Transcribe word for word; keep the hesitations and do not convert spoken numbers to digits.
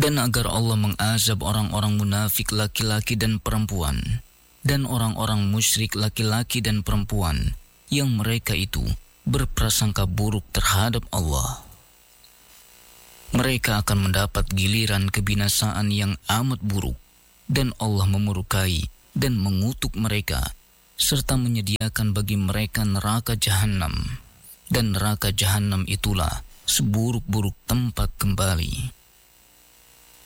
Dan agar Allah mengazab orang-orang munafik laki-laki dan perempuan, dan orang-orang musyrik laki-laki dan perempuan, yang mereka itu berprasangka buruk terhadap Allah. Mereka akan mendapat giliran kebinasaan yang amat buruk, dan Allah memurkai dan mengutuk mereka, serta menyediakan bagi mereka neraka jahanam, dan neraka jahanam itulah seburuk-buruk tempat kembali.